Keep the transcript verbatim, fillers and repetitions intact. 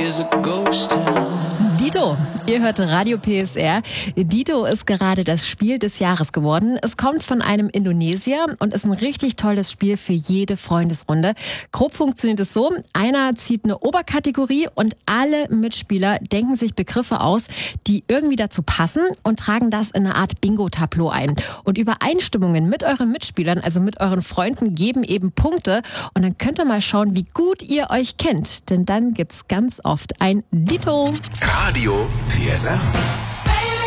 is a ghost town. Dito, ihr hört Radio P S R. Dito ist gerade das Spiel des Jahres geworden. Es kommt von einem Indonesier und ist ein richtig tolles Spiel für jede Freundesrunde. Grob funktioniert es so, einer zieht eine Oberkategorie und alle Mitspieler denken sich Begriffe aus, die irgendwie dazu passen und tragen das in eine Art Bingo-Tableau ein. Und Übereinstimmungen mit euren Mitspielern, also mit euren Freunden, geben eben Punkte. Und dann könnt ihr mal schauen, wie gut ihr euch kennt. Denn dann gibt's ganz oft ein Dito. Radio P S R.